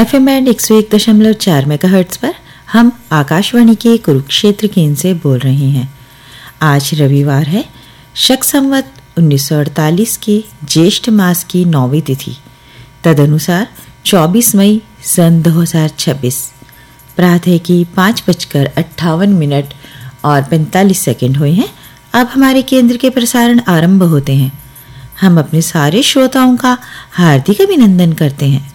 FM band 101.4 megahertz पर हम आकाशवाणी के कुरुक्षेत्र केंद्र से बोल रहे हैं। आज रविवार है, शक संवत 1948 के ज्येष्ठ मास की 9वीं तिथि, तदनुसार 24 मई सन 2026। प्रातः की 5:58 और 45 सेकंड हुए हैं। अब हमारे केंद्र के प्रसारण आरंभ होते हैं। हम अपने सारे श्रोताओं का हार्दिक अभिनंदन करते हैं।